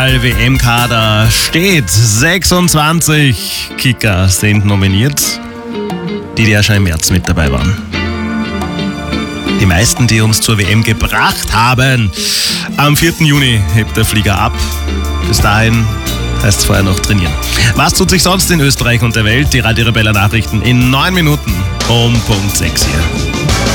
WM-Kader steht. 26 Kicker sind nominiert, die ja schon im März mit dabei waren. Die meisten, die uns zur WM gebracht haben. Am 4. Juni hebt der Flieger ab. Bis dahin heißt es vorher noch trainieren. Was tut sich sonst in Österreich und der Welt? Die Radio Rebella Nachrichten in 9 Minuten um Punkt 6 hier.